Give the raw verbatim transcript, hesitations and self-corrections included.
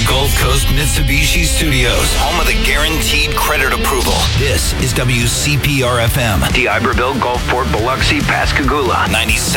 Gulf Coast Mitsubishi Studios, home of the guaranteed credit approval. This is W C P R F M. D'Iberville, Gulfport, Biloxi, Pascagoula. ninety-seven.